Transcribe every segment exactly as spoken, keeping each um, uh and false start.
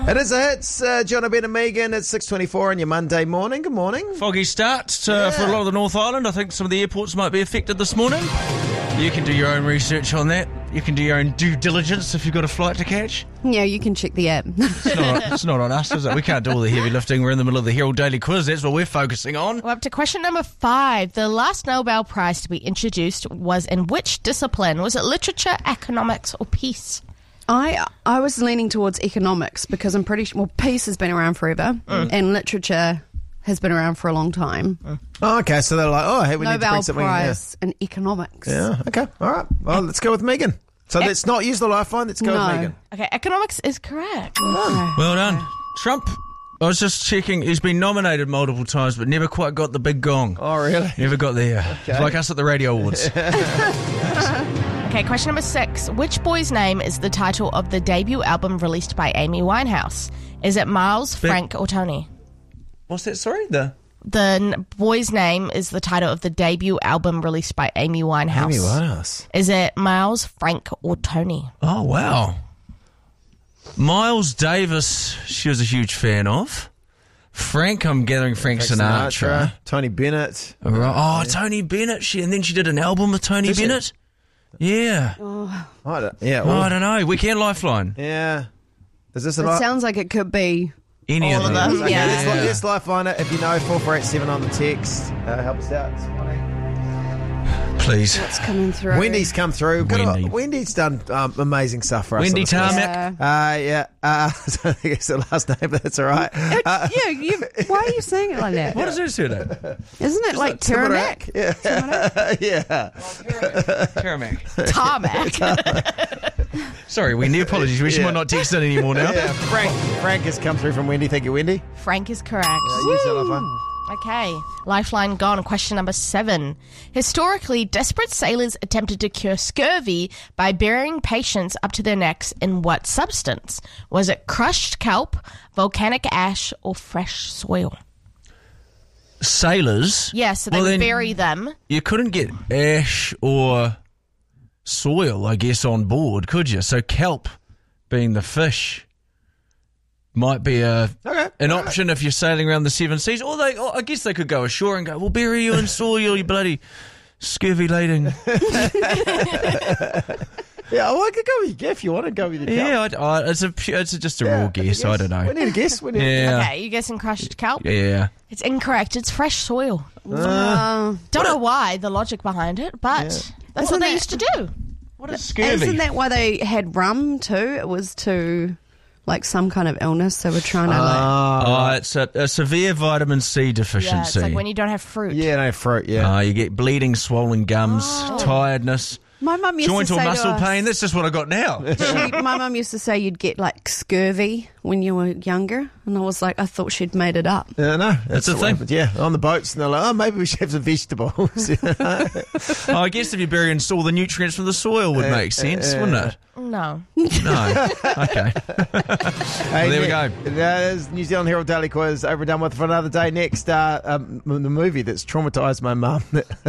It is a hits, uh, John O'Brien and Megan. It's six twenty-four on your Monday morning. Good morning. Foggy start uh, Yeah. for a lot of the North Island. I think some of the airports might be affected this morning. You can do your own research on that. You can do your own due diligence if you've got a flight to catch. Yeah, you can check the app. It's not, it's not on us, is it? We can't do all the heavy lifting. We're in the middle of the Herald Daily Quiz. That's what we're focusing on. We're up to question number five. The last Nobel Prize to be introduced was in which discipline? Was it literature, economics, or peace? I I was leaning towards economics because I'm pretty sure, well, peace has been around forever and literature has been around for a long time. Oh, okay, so they're like, oh, hey, we need to Nobel bring something Prize in economics. Yeah. yeah, okay, all right. Well, let's go with Megan. So Ec- let's not use the lifeline, let's go No. with Megan. Okay, economics is correct. Well done. Trump, I was just checking, he's been nominated multiple times but never quite got the big gong. Oh, really? Never got there. Okay. It's like us at the Radio Awards. Okay, question number six. Which boy's name is the title of the debut album released by Amy Winehouse? Is it Miles, Big- Frank, or Tony? What's that, sorry? The The n- boy's name is the title of the debut album released by Amy Winehouse. Amy Winehouse. Is it Miles, Frank, or Tony? Oh, wow. Miles Davis, she was a huge fan of. Frank, I'm gathering Frank, Frank Sinatra. Tony Bennett. Right. Oh, Tony Bennett. She, and then she did an album with Tony Did she? Bennett. Yeah. I don't, yeah, Oh, well, I don't know. Weekend Lifeline. yeah. Is this a It li- sounds like it could be. Any All of of them. them. Okay, Yeah. let's, li- let's lifeline it. If you know, four four eight seven on the text. Uh, help us out. Please. It's coming through. Wendy's come through. We've got a- Wendy. Wendy's done um, amazing stuff for us. Wendy on this list. Tarmac. Yeah. Uh, yeah. Uh, I don't think it's the last name, but that's all right. Uh, yeah, you, why are you saying it like that? What is her surname? Isn't it like Tarmac? Yeah. yeah. Tarmac. Tarmac. Sorry, Wendy. Apologies. We should Yeah. might not text in anymore now. Yeah. Frank Frank has come through from Wendy. Thank you, Wendy. Frank is correct. Uh, use that lifeline. Okay, lifeline gone. Question number seven. Historically, desperate sailors attempted to cure scurvy by burying patients up to their necks in what substance? Was it crushed kelp, volcanic ash, or fresh soil? Sailors. Yeah, so they Well, would then- bury them. You couldn't get ash or soil, I guess, on board, could you? So kelp, being the fish, might be a Okay. an option if you're sailing around the seven seas. Or they, or I guess they could go ashore and go, "We'll bury you in soil, you bloody scurvy-laden." Yeah, well, I could go with you if you want to go with your Yeah, I, I, it's a pu- it's just a raw guess. I don't We know. need a guess. We need Yeah, Okay, you guessing crushed kelp? yeah. It's incorrect. It's fresh soil. Uh, Don't know why, the logic behind it, but that's what Isn't they that- used to do. What is scurvy? isn't that why they had rum too? It was to, like, some kind of illness. They were trying to, like... Oh, it's a, a severe vitamin C Yeah, deficiency. it's like when you don't have fruit. Yeah, no fruit, yeah. Uh, you get bleeding, swollen gums, tiredness, My mum used joint to or say muscle to us, pain. That's just what I got now. She, my mum used to say you'd get like scurvy when you were younger, and I was like, I thought she'd made it up. Yeah, no, That's the what thing. happened. Yeah, on the boats, and they're like, oh, maybe we should have some vegetables. Oh, I guess if you're burying all the nutrients from the soil would make sense, wouldn't it? No. No. Okay. Hey, there we Nick, go. That is New Zealand Herald Daily Quiz over and done with for another day. Next, uh, um, the movie that's traumatised my mum.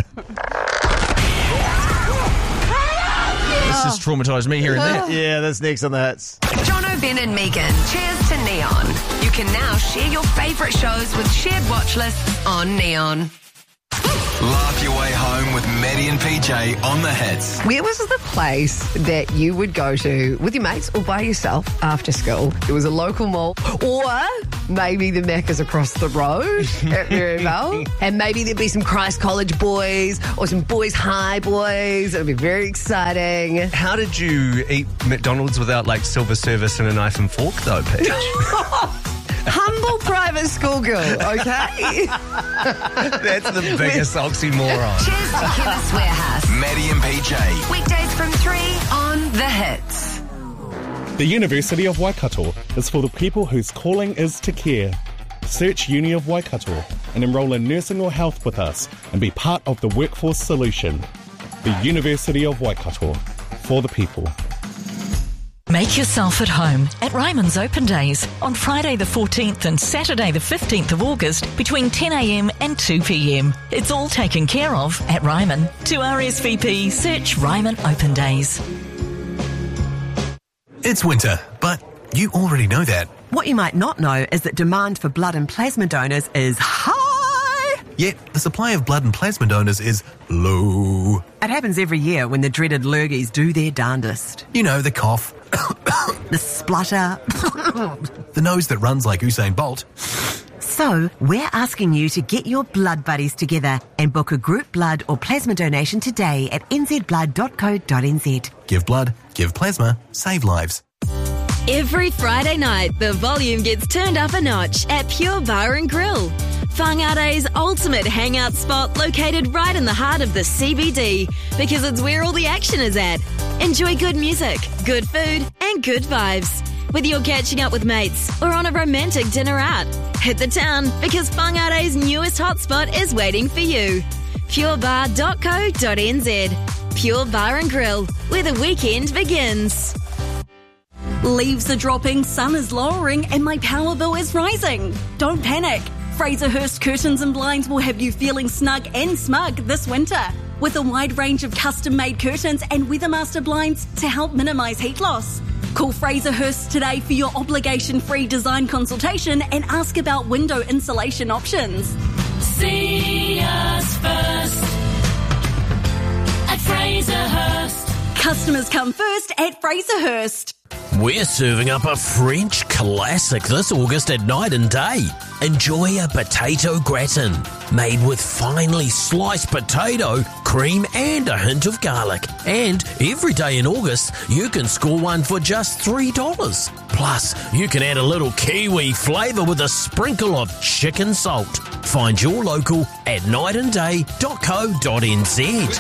This has traumatised me hearing that. Yeah, that's next on the hits. John O'Brien and Megan. Cheers to Neon. You can now share your favourite shows with shared watch lists on Neon. Laugh your way home with Maddie and P J on the hits. Where was the place that you would go to with your mates or by yourself after school? It was a local mall, or maybe the Macca's across the road at Maryvale, and maybe there'd be some Christ College boys or some Boys High boys. It would be very exciting. How did you eat McDonald's without like silver service and a knife and fork though, Paige? Humble private school girl, okay? That's the biggest oxymoron. Cheers to Chemist Warehouse. Maddie and P J. Weekdays from three on The Hits. The University of Waikato is for the people whose calling is to care. Search Uni of Waikato and enrol in nursing or health with us and be part of the workforce solution. The University of Waikato, for the people. Make yourself at home at Ryman's Open Days on Friday the fourteenth and Saturday the fifteenth of August between ten a m and two p m. It's all taken care of at Ryman. To R S V P, search Ryman Open Days. It's winter, but You already know that. What you might not know is that demand for blood and plasma donors is high. Yet the supply of blood and plasma donors is low. It happens every year when the dreaded lurgies do their darndest. You know, the cough, The splutter. the nose that runs like Usain Bolt. So, we're asking you to get your blood buddies together and book a group blood or plasma donation today at n z blood dot co dot n z. Give blood, give plasma, save lives. Every Friday night, the volume gets turned up a notch at Pure Bar and Grill. Whangare's ultimate hangout spot located right in the heart of the C B D because it's where all the action is at. Enjoy good music, good food and good vibes. Whether you're catching up with mates or on a romantic dinner out, hit the town because Whangare's newest hotspot is waiting for you. pure bar dot co dot n z. Pure Bar and Grill, where the weekend begins. Leaves are dropping, sun is lowering, and my power bill is rising. Don't panic. Fraserhurst Curtains and Blinds will have you feeling snug and smug this winter. With a wide range of custom-made curtains and Weathermaster blinds to help minimise heat loss. Call Fraserhurst today for your obligation-free design consultation and ask about window insulation options. See us first at Fraserhurst. Customers come first at Fraserhurst. We're serving up a French classic this August at Night and Day. Enjoy a potato gratin made with finely sliced potato, cream and a hint of garlic. And every day in August, you can score one for just three dollars. Plus, you can add a little kiwi flavour with a sprinkle of chicken salt. Find your local at night and day dot co dot n z.